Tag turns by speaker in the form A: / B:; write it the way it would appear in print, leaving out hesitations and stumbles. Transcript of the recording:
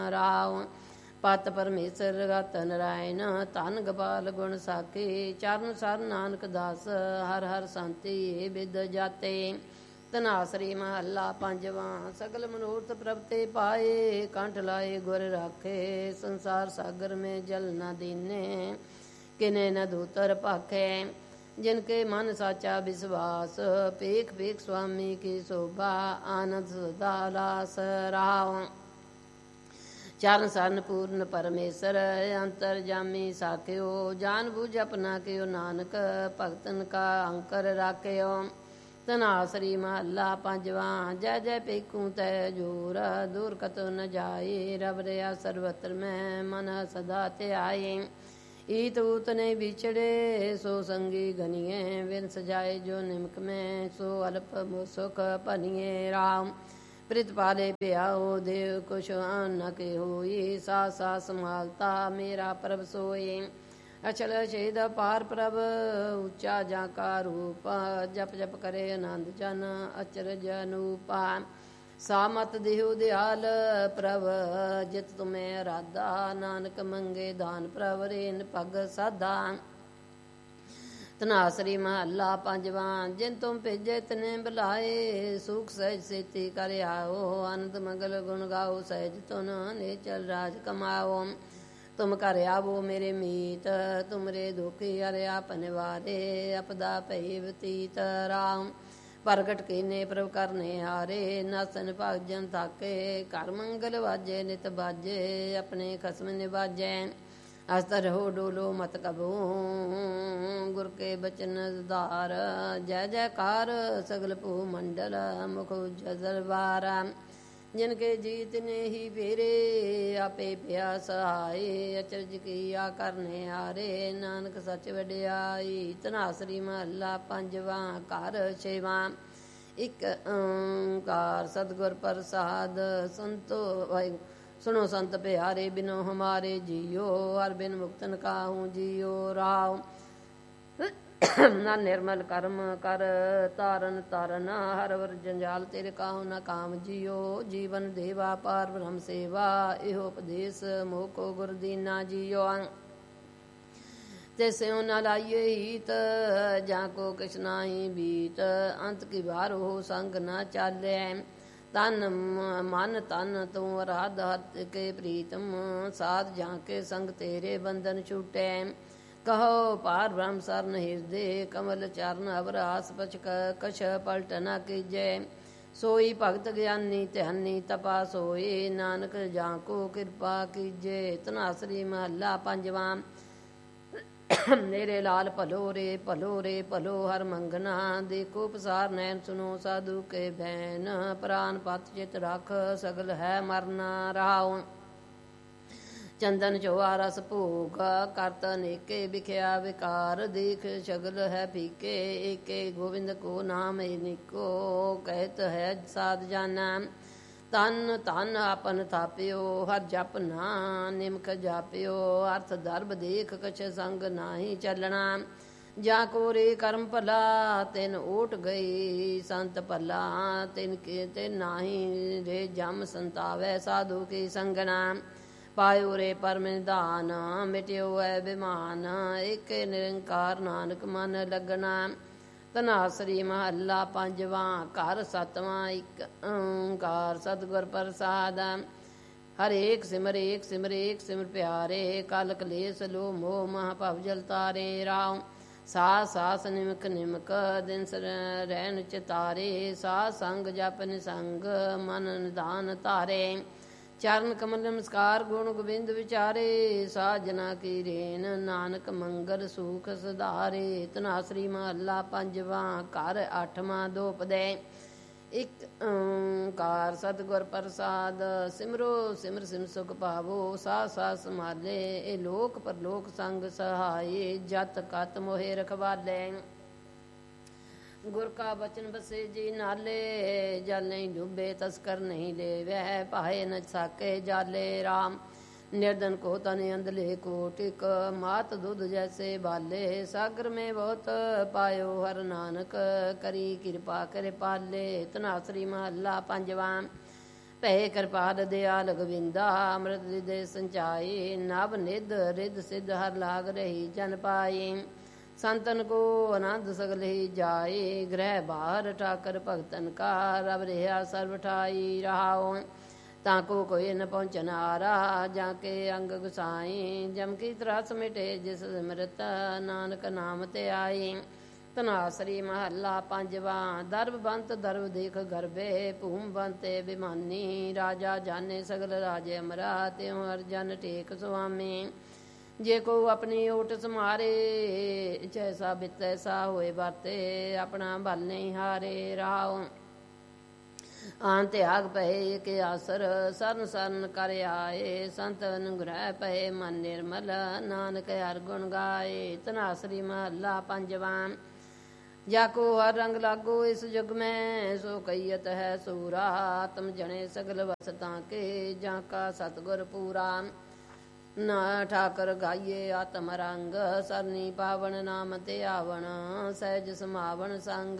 A: ਰਾਉ। ਪਤ ਪਰਮੇਸ਼ਰ ਰਗਤ ਨਰਾਇਣ, ਧਨ ਗੋਪਾਲ ਗੁਣ ਸਾਖੀ। ਚਰਨ ਸਰ ਨਾਨਕ ਦਾਸ, ਹਰ ਹਰ ਸੰਤੀ ਏ ਬਿਦ ਜਾਤੇ। ਧਨਾਸਰੀ ਮਹੱਲਾ ਪੰਜਵਾਂ। ਸਗਲ ਮਨੋਰਥ ਪ੍ਰਭ ਤੇ ਪਾਏ, ਕੰਠ ਲਾਏ ਗੁਰ ਰਾਖੇ। ਸੰਸਾਰ ਸਾਗਰ में जल न दीने, किने न दूतर भाखे। जिनके मन साचा विश्वास, पेख पेख स्वामी की शोभा। आनंद सदा लास राव। चरण सरन पूर्ण परमेश्वर, अंतर जामी साख्यो। जान बूझ अपना कियो नानक, भगतन का अंकर राख्यो। ਧਨਾਸਰੀ ਮਹੱਲਾ ਪੰਜਵਾਂ। ਜੈ ਜੈ ਪੇਖੂ ਤੈ ਜੋਰ, ਦੂਰ ਕਤੋ ਨ ਜਾਏ। ਰਬ ਰਿਆ ਸਰਵਤਰ ਮੈਂ, ਮਨ ਸਦਾ ਧਿਆਏ। ਈਤ ਊਤ ਨਹੀਂ ਵਿਛੜੇ, ਸੋ ਸੰਗੀ ਗਨੀਏ। ਵਿਨ ਸਜਾਏ ਜੋ ਨਿਮਕ ਮੈਂ, ਸੋ ਅਲਪ ਸੁਖ ਭਨੀਏ। ਰਾਮ ਪ੍ਰਿਤ ਪਾਲੇ ਪਿਆਓ, ਦੇਵ ਕੁਛ ਨ ਕੇ ਹੋਈ। ਸਾ ਸਾ ਸੰਭਾਲਤਾ ਮੇਰਾ ਪ੍ਰਭ ਸੋਏ। ਅਚਲ ਛੇਦ ਪਾਰ ਪ੍ਰਭ, ਉੱਚਾ ਜਾਂ ਕਾ ਰੂਪ। ਜਪ ਜਪ ਕਰੇ ਆਨੰਦ ਜਨ, ਅਚਰਜ ਅਨੂਪਾ। ਸਾ ਮਤ ਦੇਹੁ ਦਿਆਲ ਪ੍ਰਭ, ਜਿਤ ਤੁਮੇ ਰਾਧਾ। ਨਾਨਕ ਮੰਗੇ ਦਾਨ ਪ੍ਰਭ, ਰੇਨ ਪਗ ਸਾਧਾ। ਧਨਾਸਰੀ ਮਹੱਲਾ ਪੰਜਵਾਂ। ਜਿਨ ਤੁਮ ਭੇਜੇ ਤਨੇ ਬੁਲਾਏ, ਸੂਖ ਸਹਿਜ ਸੇਤੀ ਕਰ ਆਓ। ਆਨੰਦ ਮੰਗਲ ਗੁਣ ਗਾਓ, ਸਹਿਜ ਤੁਨ ਨੇਚਲ ਰਾਜ ਕਮਾਓ। तुम कर आवो मेरे मीत, तुमरे दुखी हरे आपन वारे। अपदा भई बतीत राम, प्रगट कीने प्रभ करने हारे। नासन भगजन थाके, कर मंगल वाजे नित बाजे। अपने खसम निवाजे, अस्तर हो डोलो मत कबो। गुर के बचन धार, जय जयकार सगल भू मंडल। मुख जदरबार, जिनके जीत ने ही फेरे। आपे पिया सहाय, अचरज किया करने हारे। नानक सच वड्याई। धनासरी महला पंजवां। घर छेवां। एक ओंकार सतगुर प्रसाद। संतो सुनो संत प्यारे, बिनो हमारे जियो। हर बिन मुक्तन काहू जियो। राव ना निर्मल कर्म कर तारन तारन। हर वर जंजाल तेरे काहू न काम जियो। जीवन देवा पार ब्रह्म सेवा, एहो उपदेश मोको गुर दीना जियो। तैसे न लाइए हित, जाको किछ नाही बीत। अंत की बार हो संग न चाले। तन मन तन तू राधत के प्रीतम। साध जाके संग तेरे बंधन छूटे। कहो पार ब्रह्म सरन हृदय, कमल चरण अवरास पछ कछ पलट न कीजे। सोई भगत ज्ञानी ध्यानी तपा सोए। नानक जाको कृपा कीजे। धनासरी महला पंजवां। मेरे लाल भलो रे भलो रे भलो हर मंगना। देखो पसार नैन सुनो साधु के बैन। प्राण पत चित रख, सगल है मरना। राव चंदन चोआ रस भोग, करत अनेके बिख्या विकार। देख शगल है फीके, एके गोविंद को नाम निको। कहत है साध जाना, तन तन आपन थाप्यो। हर जप ना निमख जाप्यो। अर्थ दर्भ देख कछ संग नाही चलना। जाको रे कर्म भला, तिन ओट गई संत भला। तिन नाही रे जम संतावै, साधु की संगना। पायो रे परम निधान, मिट्यो है विमान। एक निरंकार नानक मन लगना। धनासरी महला पंजवां। घर सतवां। एक ओंकार सतगुर प्रसाद। हर एक सिमर एक सिमर एक सिमर प्यारे। कल कलेस लो मोह मह भव जल तारे। राम सास सास निमक निमक, दिन रहन चितारे। सास संग जप निसंग, मन निधान तारे। चरण कमल नमस्कार, गुण गोविंद विचारे। साजना की रेन, नानक मंगल सुख सधारे। धनासरी महला पंजवां। घर अठवां। दोपदे। एक ओंकार सतगुर प्रसाद। सिमरो सिमर सिम सुख पावो। सा सा संभाले, ए लोक परलोक संग सहाये। जत कत मोहे रखवाले। गुर का बचन बसे जी नाले। जल नहीं डूबे तस्कर नहीं ले, वह पाए न साके जाले। राम निर्धन को तन अंधले को टिक। मात दूध जैसे बाले। सागर में बहुत पायो हर नानक, करी कृपा करे पाले। धनासरी महला पंजवां। ਭੈ ਕਿਰਪਾਲ ਦਿਆਲ ਗੋਵਿੰਦਾ ਅੰਮ੍ਰਿਤ ਦੇ ਸੰਚਾਈ ਨਭ ਨਿਧ ਰਿਧ ਸਿਧ ਹਰ ਲਾਗ ਰਹੀ ਜਨ ਪਾਈ ਸੰਤਨ ਕੋ ਆਨੰਦ ਸਗਲ ਹੀ ਜਾਏ ਗ੍ਰਹਿ ਬਾਹਰ ਠਾਕਰ ਭਗਤਨ ਕਾ ਰਬ ਰਿਹਾ ਸਰਬ ਠਾਈ ਰਹਾਉ ਤਾਂ ਕੋ ਕੋਈ ਨ ਪਹੁੰਚਨ ਆਰਾ ਜਾਂ ਕੇ ਅੰਗ ਗੁਸਾਈ ਜਮ ਕੀ ਤਰਾਸ ਮਿਟੇ ਜਿਸ ਸਿਮਰਤ ਨਾਨਕ ਨਾਮ ਤੇ ਆਈ ਧਨਾਸਰੀ ਮਹੱਲਾ ਪੰਜਵਾਂ ਦਰਬ ਬੰਤ ਦਰਬ ਦੇਖ ਗਰਬੇ ਭੂਮ ਬੰਤੇ ਬਿਮਾਨੀ ਰਾਜਾ ਜਾਣੇ ਸਗਲ ਰਾਜੇ ਅਮਰਾ ਤਿਉ ਹਰ ਜਨ ਟੇਕ ਸੁਆਮੀ ਜੇ ਕੋ ਆਪਣੀ ਓਟ ਸਮਾਰੇ ਜੈਸਾ ਬਿਤ ਐਸਾ ਹੋਏ ਵਰਤੇ ਆਪਣਾ ਬਲ ਨਹੀਂ ਹਾਰੇ ਰਾਉ ਆਨ ਤਿਆਗ ਪਏ ਕਿ ਆਸਰ ਸਰਨ ਸਰਨ ਕਰ ਆਏ ਸੰਤ ਅਨੁਗ੍ਰਹਿ ਪਏ ਮਨ ਨਿਰਮਲ ਨਾਨਕ ਹਰ ਗੁਣ ਗਾਏ ਧਨਾਸਰੀ ਮਹੱਲਾ ਪੰਜਵਾਂ ਜਾ ਕੋ ਹਰ ਰੰਗ ਲਾਗੋ ਇਸ ਜੁਗ ਮੈਂ ਸੋ ਕਈਅਤ ਹੈ ਸੂਰਾ ਆਤਮ ਜਣੇ ਸਗਲ ਵਸਤਾਂ ਕੇ ਜਾਂ ਕਾ ਸਤਗੁਰ ਪੂਰਾ ਨਾ ਠਾਕਰ ਗਾਈਏ ਆਤਮ ਰੰਗ ਸਰਨੀ ਪਾਵਨ ਨਾਮ ਤੇ ਆਵਣ ਸਹਿਜ ਸਮਾਵਣ ਸੰਗ